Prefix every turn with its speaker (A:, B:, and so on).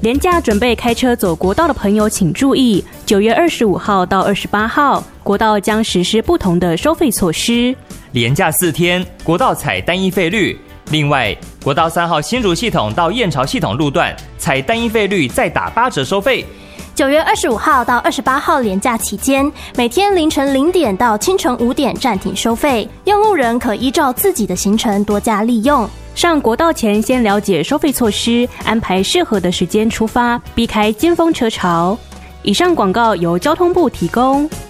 A: 连假准备开车走国道的朋友请注意，9月25号到28号，国道将实施不同的收费措施。
B: 连假4天，国道采单一费率。另外，国道3号新竹系统到燕巢系统路段采单一费率再打8折收费。
C: 9月25号到28号连假期间，每天凌晨0点到清晨5点暂停收费，用路人可依照自己的行程多加利用。
A: 上国道前先了解收费措施，安排适合的时间出发，避开尖峰车潮。以上广告由交通部提供。